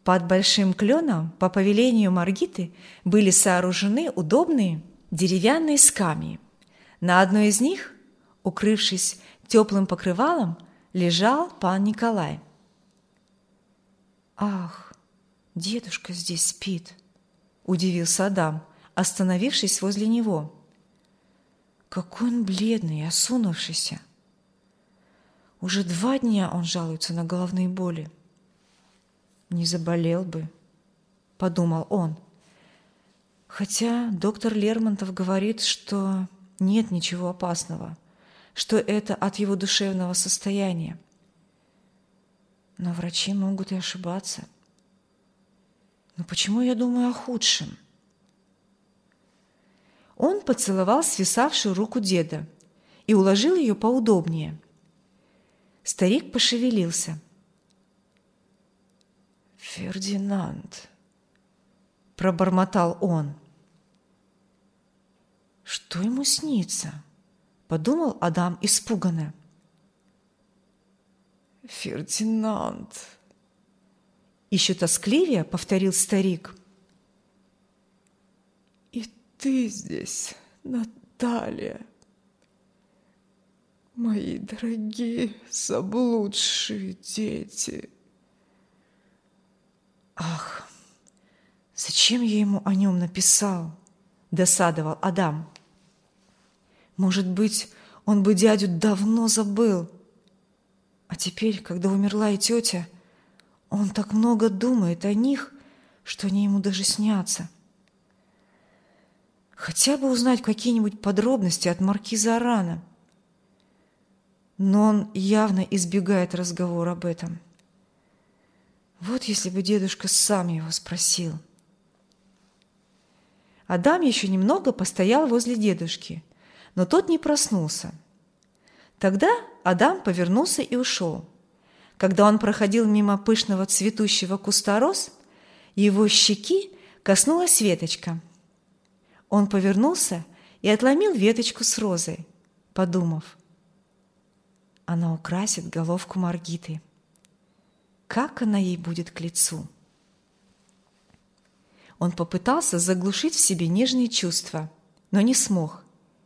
Под большим кленом по повелению Маргиты были сооружены удобные деревянные скамьи. На одной из них, укрывшись теплым покрывалом, лежал пан Николай. «Ах, дедушка здесь спит!» – удивился Адам, остановившись возле него. «Какой он бледный и осунувшийся! Уже 2 дня он жалуется на головные боли. Не заболел бы», – подумал он. Хотя доктор Лермонтов говорит, что нет ничего опасного, что это от его душевного состояния. Но врачи могут и ошибаться. Но почему я думаю о худшем? Он поцеловал свисавшую руку деда и уложил ее поудобнее. Старик пошевелился. «Фердинанд», – пробормотал он. «Что ему снится?» – подумал Адам испуганно. «Фердинанд», – еще тоскливее повторил старик. «И ты здесь, Наталья, мои дорогие заблудшие дети». «Ах, зачем я ему о нем написал?» – досадовал Адам. «Может быть, он бы дядю давно забыл. А теперь, когда умерла и тетя, он так много думает о них, что они ему даже снятся. Хотя бы узнать какие-нибудь подробности от маркиза Арана. Но он явно избегает разговора об этом. Вот если бы дедушка сам его спросил». Адам еще немного постоял возле дедушки, но тот не проснулся. Тогда Адам повернулся и ушел. Когда он проходил мимо пышного цветущего куста роз, его щеки коснулась веточка. Он повернулся и отломил веточку с розой, подумав: она украсит головку Маргиты. Как она ей будет к лицу? Он попытался заглушить в себе нежные чувства, но не смог.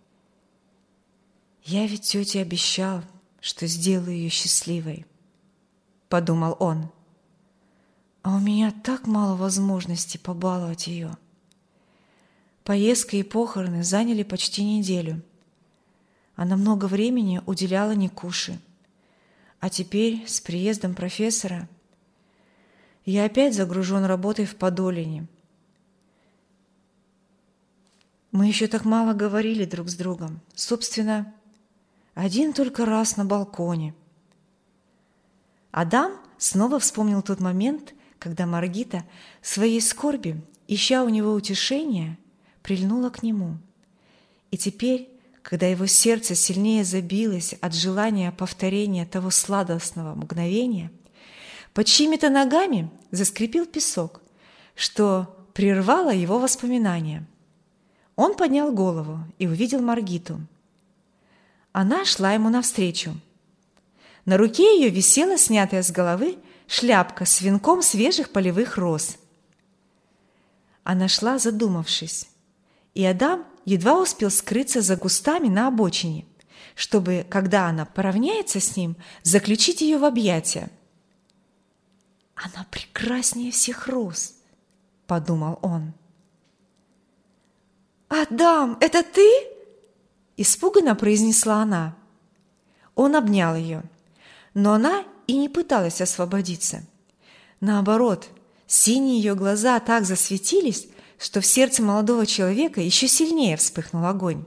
«Я ведь тете обещал, что сделаю ее счастливой», – подумал он. «А у меня так мало возможностей побаловать ее». Поездка и похороны заняли почти неделю. Она много времени уделяла Никуше. А теперь, с приездом профессора, я опять загружен работой в Подолине. Мы еще так мало говорили друг с другом. Собственно, один только раз на балконе. Адам снова вспомнил тот момент, когда Маргита в своей скорби, ища у него утешения, прильнула к нему. И теперь, когда его сердце сильнее забилось от желания повторения того сладостного мгновения, под чьими-то ногами заскрипел песок, что прервало его воспоминания. Он поднял голову и увидел Маргиту. Она шла ему навстречу. На руке ее висела снятая с головы шляпка с венком свежих полевых роз. Она шла, задумавшись, и Адам едва успел скрыться за кустами на обочине, чтобы, когда она поравняется с ним, заключить ее в объятия. «Она прекраснее всех роз», – подумал он. «Адам, это ты?» – испуганно произнесла она. Он обнял ее, но она и не пыталась освободиться. Наоборот, синие ее глаза так засветились, что в сердце молодого человека еще сильнее вспыхнул огонь.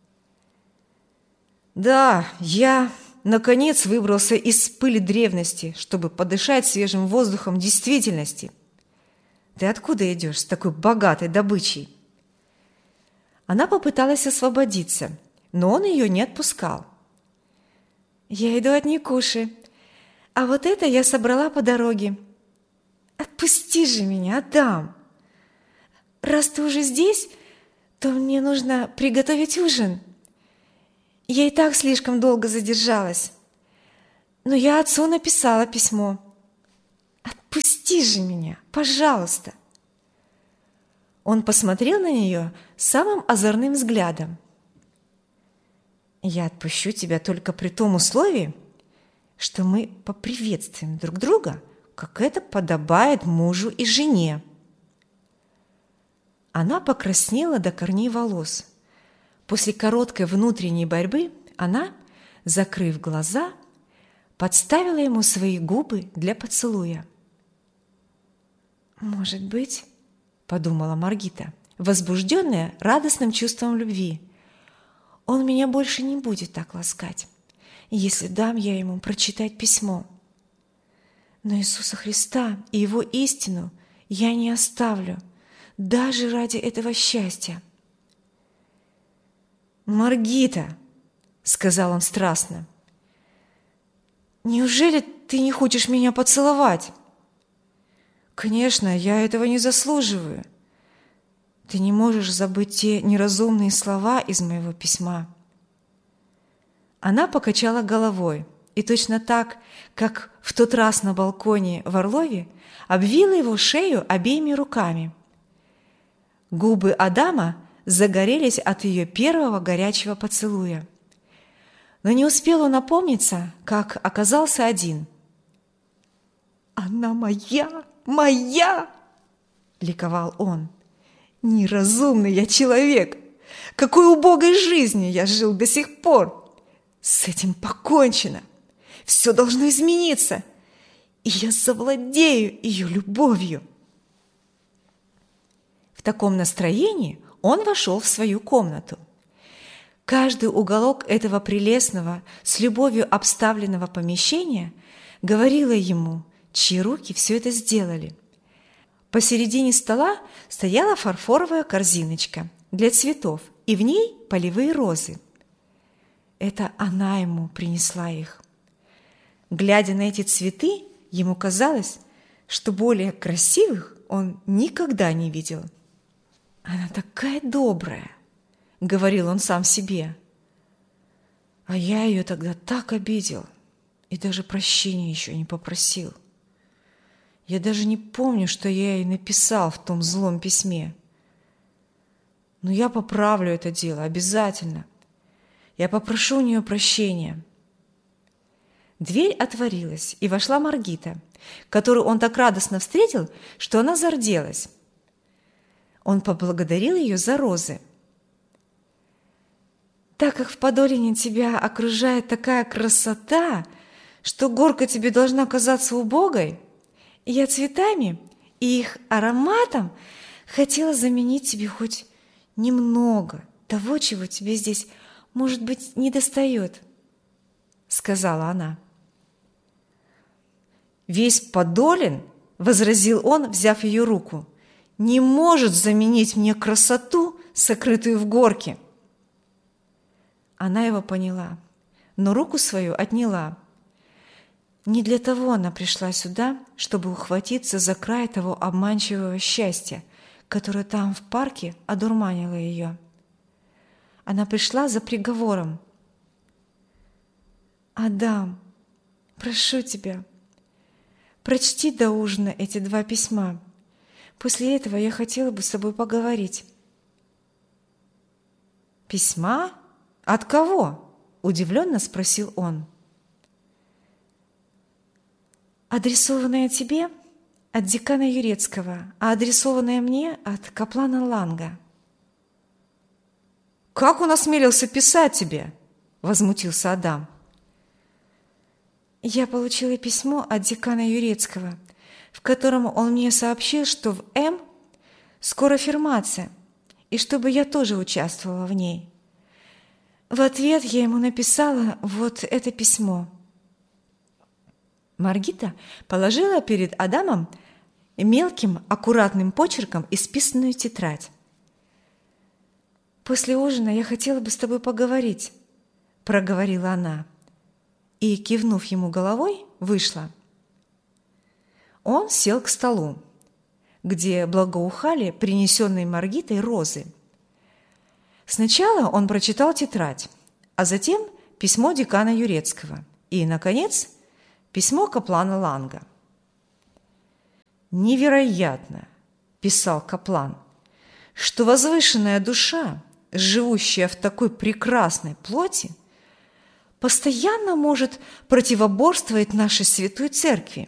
«Да, я, наконец, выбрался из пыли древности, чтобы подышать свежим воздухом действительности. Ты откуда идешь с такой богатой добычей?» Она попыталась освободиться, но он ее не отпускал. «Я иду от Никуши, а вот это я собрала по дороге. Отпусти же меня, Адам! Раз ты уже здесь, то мне нужно приготовить ужин. Я и так слишком долго задержалась, но я отцу написала письмо. Отпусти же меня, пожалуйста!» Он посмотрел на нее самым озорным взглядом. «Я отпущу тебя только при том условии, что мы поприветствуем друг друга, как это подобает мужу и жене». Она покраснела до корней волос. После короткой внутренней борьбы она, закрыв глаза, подставила ему свои губы для поцелуя. «Может быть, — подумала Маргита, возбужденная радостным чувством любви, — он меня больше не будет так ласкать, если дам я ему прочитать письмо. Но Иисуса Христа и Его истину я не оставлю, даже ради этого счастья». «Маргита, — сказал он страстно, — неужели ты не хочешь меня поцеловать? Конечно, я этого не заслуживаю. Ты не можешь забыть те неразумные слова из моего письма». Она покачала головой и точно так, как в тот раз на балконе в Орлове, обвила его шею обеими руками. Губы Адама загорелись от ее первого горячего поцелуя. Но не успел он опомниться, как оказался один. «Она моя, моя!» — ликовал он. «Неразумный я человек! Какой убогой жизнью я жил до сих пор! С этим покончено! Все должно измениться, и я завладею ее любовью!» В таком настроении он вошел в свою комнату. Каждый уголок этого прелестного, с любовью обставленного помещения говорила ему, чьи руки все это сделали. Посередине стола стояла фарфоровая корзиночка для цветов, и в ней полевые розы. Это она ему принесла их. Глядя на эти цветы, ему казалось, что более красивых он никогда не видел. «Она такая добрая», — говорил он сам себе. «А я ее тогда так обидел и даже прощения еще не попросил. Я даже не помню, что я ей написал в том злом письме. Но я поправлю это дело обязательно. Я попрошу у нее прощения». Дверь отворилась, и вошла Маргита, которую он так радостно встретил, что она зарделась. Он поблагодарил ее за розы. «Так как в Подолине тебя окружает такая красота, что горка тебе должна казаться убогой, я цветами и их ароматом хотела заменить тебе хоть немного того, чего тебе здесь, может быть, недостает», — сказала она. «Весь Подолин, — возразил он, взяв ее руку, — не может заменить мне красоту, сокрытую в горке». Она его поняла, но руку свою отняла. Не для того она пришла сюда, чтобы ухватиться за край того обманчивого счастья, которое там в парке одурманило ее. Она пришла за приговором. «Адам, прошу тебя, прочти до ужина эти 2 письма. После этого я хотела бы с тобой поговорить». «Письма? От кого?» – удивленно спросил он. «Адресованное тебе от декана Юрецкого, а адресованное мне от каплана Ланга». «Как он осмелился писать тебе?» – возмутился Адам. «Я получила письмо от декана Юрецкого, в котором он мне сообщил, что в М скоро фирмация, и чтобы я тоже участвовала в ней. В ответ я ему написала вот это письмо». Маргита положила перед Адамом мелким, аккуратным почерком исписанную тетрадь. «После ужина я хотела бы с тобой поговорить», — проговорила она, и, кивнув ему головой, вышла. Он сел к столу, где благоухали принесенные Маргитой розы. Сначала он прочитал тетрадь, а затем письмо декана Юрецкого и, наконец, письмо каплана Ланга. «Невероятно, – писал Каплан, – что возвышенная душа, живущая в такой прекрасной плоти, постоянно может противоборствовать нашей Святой Церкви.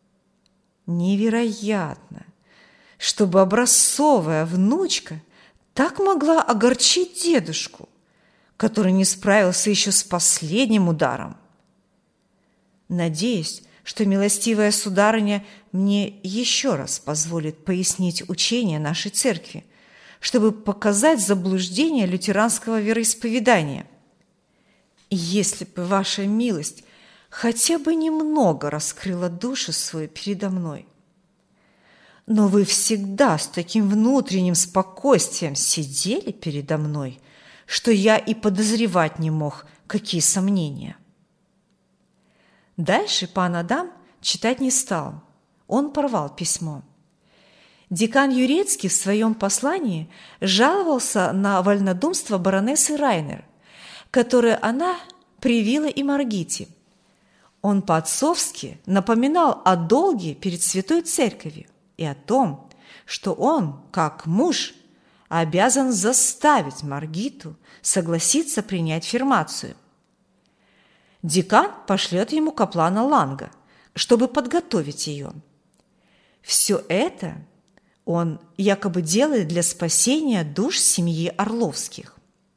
Невероятно, чтобы образцовая внучка так могла огорчить дедушку, который не справился еще с последним ударом. Надеюсь, что милостивая сударыня мне еще раз позволит пояснить учение нашей церкви, чтобы показать заблуждение лютеранского вероисповедания. И если бы ваша милость хотя бы немного раскрыла душу свою передо мной. Но вы всегда с таким внутренним спокойствием сидели передо мной, что я и подозревать не мог, какие сомнения». Дальше пан Адам читать не стал. Он порвал письмо. Декан Юрецкий в своем послании жаловался на вольнодумство баронессы Райнер, которое она привила и Маргите. Он по-отцовски напоминал о долге перед Святой Церковью и о том, что он, как муж, обязан заставить Маргиту согласиться принять фирмацию. Декан пошлет ему каплана Ланга, чтобы подготовить ее. Все это он якобы делает для спасения душ семьи Орловских.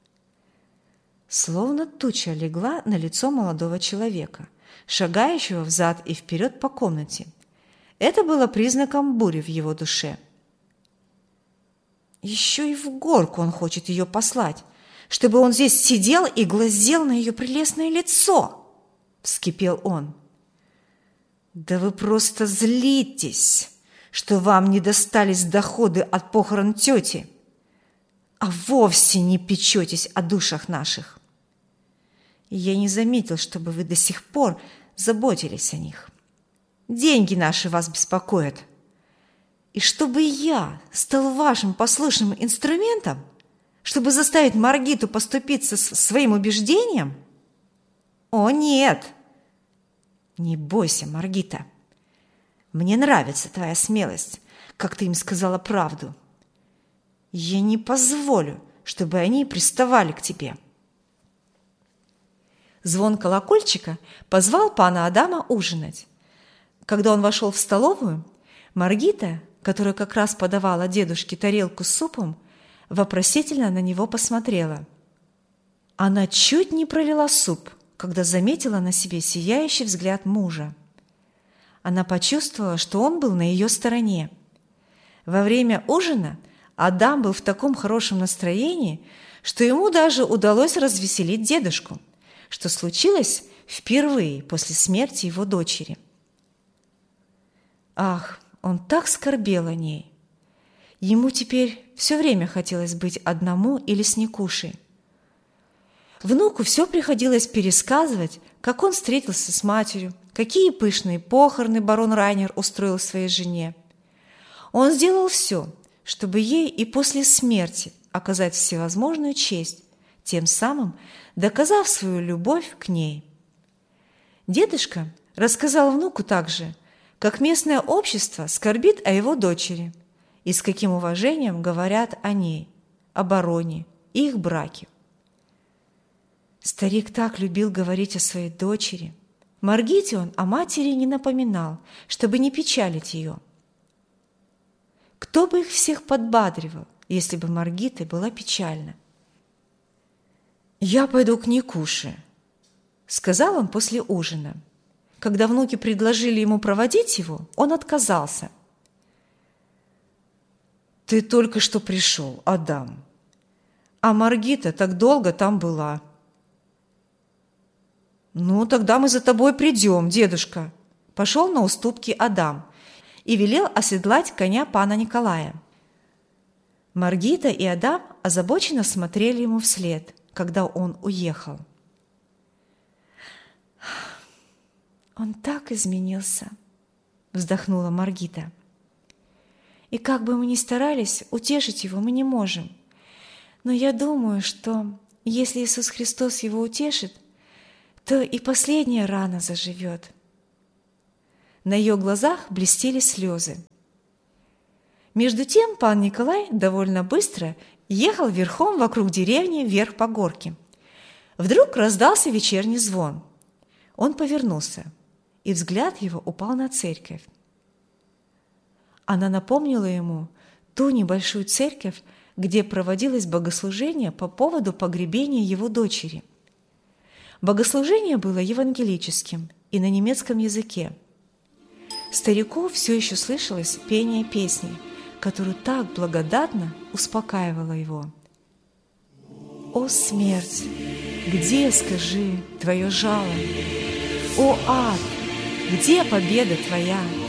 Словно туча легла на лицо молодого человека, шагающего взад и вперед по комнате. Это было признаком бури в его душе. Еще и в горку он хочет ее послать, чтобы он здесь сидел и глазел на ее прелестное лицо, — вскипел он. Да вы просто злитесь, что вам не достались доходы от похорон тети, а вовсе не печетесь о душах наших. И я не заметил, чтобы вы до сих пор заботились о них. Деньги наши вас беспокоят. И чтобы я стал вашим послушным инструментом, чтобы заставить Маргиту поступиться своим убеждением? О, нет! Не бойся, Маргита. Мне нравится твоя смелость, как ты им сказала правду. Я не позволю, чтобы они приставали к тебе. Звон колокольчика позвал пана Адама ужинать. Когда он вошел в столовую, Маргита, которая как раз подавала дедушке тарелку с супом, вопросительно на него посмотрела. Она чуть не пролила суп, когда заметила на себе сияющий взгляд мужа. Она почувствовала, что он был на ее стороне. Во время ужина Адам был в таком хорошем настроении, что ему даже удалось развеселить дедушку, что случилось впервые после смерти его дочери. Ах, он так скорбел о ней. Ему теперь все время хотелось быть одному или с Никушей. Внуку все приходилось пересказывать, как он встретился с матерью, какие пышные похороны барон Райнер устроил своей жене. Он сделал все, чтобы ей и после смерти оказать всевозможную честь, тем самым доказав свою любовь к ней. Дедушка рассказал внуку также, как местное общество скорбит о его дочери и с каким уважением говорят о ней, о бароне и их браке. Старик так любил говорить о своей дочери. Маргите он о матери не напоминал, чтобы не печалить ее. Кто бы их всех подбадривал, если бы Маргита была печальна? «Я пойду к Никуше», — сказал он после ужина. Когда внуки предложили ему проводить его, он отказался. «Ты только что пришел, Адам, а Маргита так долго там была». «Ну, тогда мы за тобой придем, дедушка», – пошел на уступки Адам и велел оседлать коня пана Николая. Маргита и Адам озабоченно смотрели ему вслед, когда он уехал. «Он так изменился», – вздохнула Маргита. «И как бы мы ни старались, утешить его мы не можем. Но я думаю, что если Иисус Христос его утешит, то и последняя рана заживет». На ее глазах блестели слезы. Между тем пан Николай довольно быстро ехал верхом вокруг деревни вверх по горке. Вдруг раздался вечерний звон. Он повернулся, и взгляд его упал на церковь. Она напомнила ему ту небольшую церковь, где проводилось богослужение по поводу погребения его дочери. Богослужение было евангелическим и на немецком языке. Старику все еще слышалось пение песни, которая так благодатно успокаивала его. «О смерть, где, скажи, твое жало? О ад, где победа твоя?